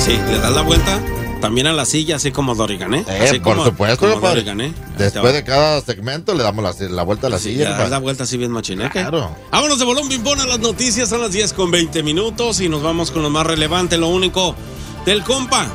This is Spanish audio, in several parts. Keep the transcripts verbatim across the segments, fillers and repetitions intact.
Sí, le das la vuelta también a la silla, así como Dorigan, ¿eh? Eh, Así por como, supuesto, como compadre. Dorigan, ¿eh? Después de cada segmento le damos la, la vuelta a la Sí, silla. le das compadre. la vuelta así bien machine, ¿eh? Claro. Vámonos de bolón ping-pong a las noticias, son las diez con veinte minutos y nos vamos con lo más relevante, lo único del compa.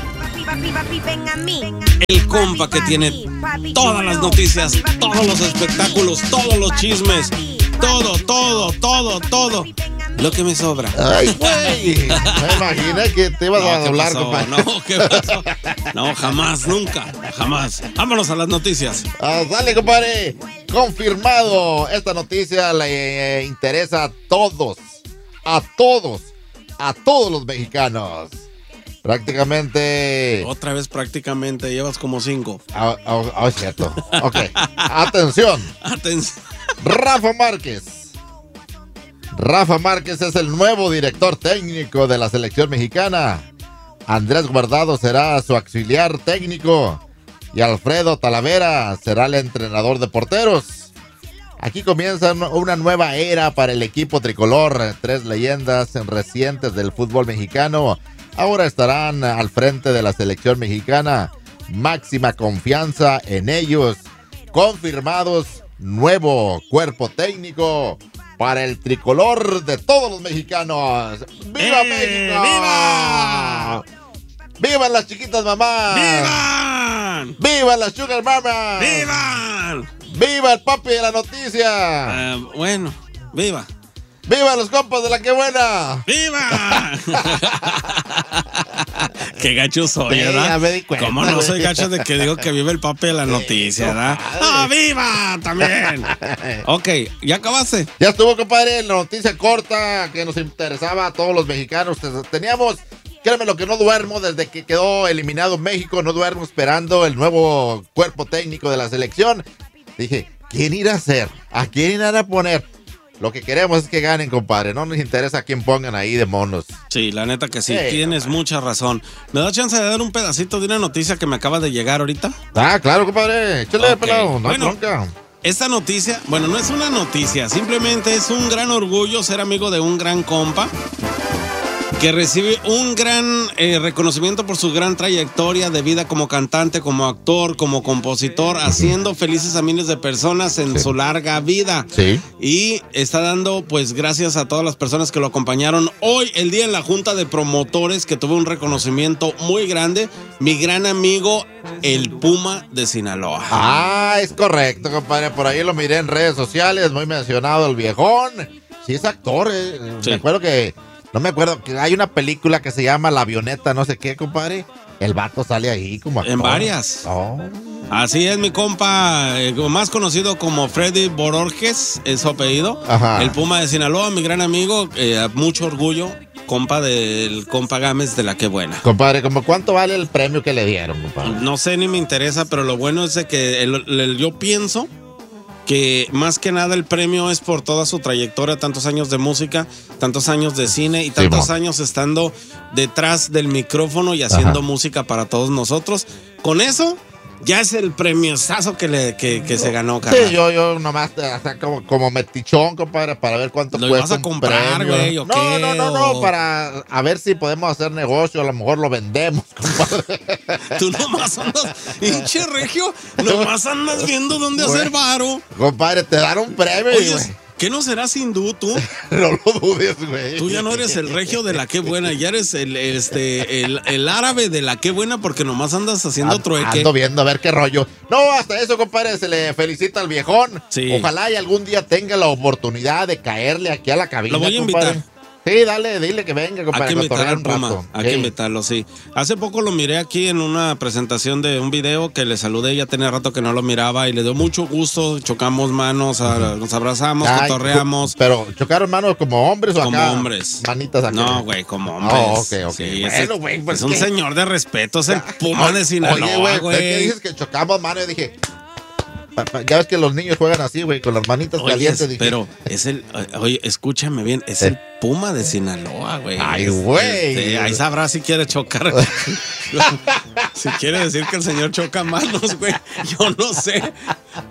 El compa que tiene todas las noticias, todos los espectáculos, todos los chismes, todo, todo, todo, todo. Lo que me sobra. Ay, güey. Me imaginé que te ibas No, a ¿qué doblar, pasó? compadre. No, ¿qué pasó? No, jamás, nunca, jamás. Vámonos a las noticias. Ah, dale, compadre. Confirmado. Esta noticia le eh, interesa a todos. A todos. A todos los mexicanos. Prácticamente. Otra vez prácticamente, llevas como cinco. Ah, ah, ah, es cierto. Ok. Atención. Atención. Rafa Márquez. Rafa Márquez es el nuevo director técnico de la selección mexicana. Andrés Guardado será su auxiliar técnico. Y Alfredo Talavera será el entrenador de porteros. Aquí comienza una nueva era para el equipo tricolor. Tres leyendas recientes del fútbol mexicano ahora estarán al frente de la selección mexicana. Máxima confianza en ellos. Confirmados, nuevo cuerpo técnico para el tricolor de todos los mexicanos. ¡Viva ¡Eh, México! viva! ¡Vivan las chiquitas mamás! ¡Vivan! ¡Vivan las sugar mamas! ¡Vivan! ¡Viva el papi de la noticia! Uh, bueno, viva. ¡Viva los compas de la que buena! ¡Viva! Qué gacho soy, Sí, ¿verdad? ya me di cuenta, ¿Cómo no güey. soy gacho de que digo que vive el papi de la noticia, ¿verdad? compadre. ¡Ah, viva! También. Ok, ¿ya acabaste? Ya estuvo, compadre, la noticia corta que nos interesaba a todos los mexicanos. Teníamos, créeme lo que no duermo desde que quedó eliminado México, no duermo esperando el nuevo cuerpo técnico de la selección. Dije, ¿quién irá a hacer? ¿A quién irán a poner? Lo que queremos es que ganen, compadre. No nos interesa a quién pongan ahí de monos. Sí, la neta que sí, Sí, tienes mucha razón. ¿Me da chance de dar un pedacito de una noticia que me acaba de llegar ahorita? Ah, claro, compadre. Échale, Ok, pelado. No hay bueno. bronca. Esta noticia, bueno, no es una noticia, simplemente es un gran orgullo ser amigo de un gran compa que recibe un gran eh, reconocimiento por su gran trayectoria de vida como cantante, como actor, como compositor, haciendo felices a miles de personas en Sí. su larga vida. Sí. Y está dando, pues, gracias a todas las personas que lo acompañaron hoy, el día en la Junta de Promotores, que tuvo un reconocimiento muy grande, mi gran amigo, el Puma de Sinaloa. Ah, es correcto, compadre. Por ahí lo miré en redes sociales, muy mencionado el viejón. Sí, es actor. eh. Sí. Me acuerdo que, no me acuerdo, que hay una película que se llama La Avioneta, no sé qué, compadre. El vato sale ahí como actor. En varias. Oh. Así es, mi compa, eh, más conocido como Freddy Borges, es su apellido. Ajá. El Puma de Sinaloa, mi gran amigo, eh, mucho orgullo, compa del compa Gámez de la que buena. Compadre, ¿como cuánto vale el premio que le dieron, compadre? No sé ni me interesa, pero lo bueno es de que el- el- yo pienso que más que nada el premio es por toda su trayectoria, tantos años de música, tantos años de cine y tantos Simón. años estando detrás del micrófono y haciendo Ajá. música para todos nosotros. Con eso ya es el premiosazo que, le, que, que se ganó, carnal. Sí, yo, yo nomás, hasta como, como metichón, compadre, para ver cuánto ¿Lo cuesta ibas a un comprar, premio. güey, o no, qué, no, no, no, o- para a ver si podemos hacer negocio, a lo mejor lo vendemos, compadre. Tú nomás andas, hinche regio, nomás andas viendo dónde hacer varo. Compadre, te dan un premio, Oye, güey. ¿qué no serás hindú tú? No lo dudes, güey. Tú ya no eres el regio de la que buena, ya eres el, este, el, el árabe de la que buena porque nomás andas haciendo An- trueque. Ando viendo a ver qué rollo. No, hasta eso, compadre, se le felicita al viejón. Sí. Ojalá y algún día tenga la oportunidad de caerle aquí a la cabina, Lo voy a compadre. invitar. Sí, dale, dile que venga, Hay compadre, que a invitar cotorrear al un Puma, rato. hay que Sí. invitarlo, sí. Hace poco lo miré aquí en una presentación de un video que le saludé, ya tenía rato que no lo miraba y le dio mucho gusto, chocamos manos, a- nos abrazamos, Ay, cotorreamos. Pero, ¿chocaron manos como hombres o Como acá? hombres. Manitas acá. No, güey, como hombres. Oh, ok, ok. Sí, Bueno, ese- güey, pues es un ¿qué? señor de respeto, es el Puma de Oye, Sinaloa, güey, güey. es que dices que chocamos mano y dije... pa- pa- Ya ves que los niños juegan así, güey, con las manitas Oye, calientes. Dije, pero es el, oye, escúchame bien, es Eh. el Puma de Sinaloa, güey. Ay, Es- güey. este, ahí sabrá si quiere chocar. Si quiere decir que el señor choca manos, güey. Yo no sé.